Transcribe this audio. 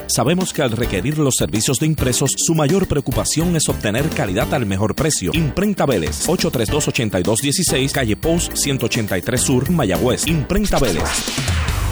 Sabemos que al requerir los servicios de impresos, su mayor preocupación es obtener calidad al mejor precio. Imprenta Vélez, 832-8216, calle Post 183 Sur, Mayagüez. Imprenta Vélez.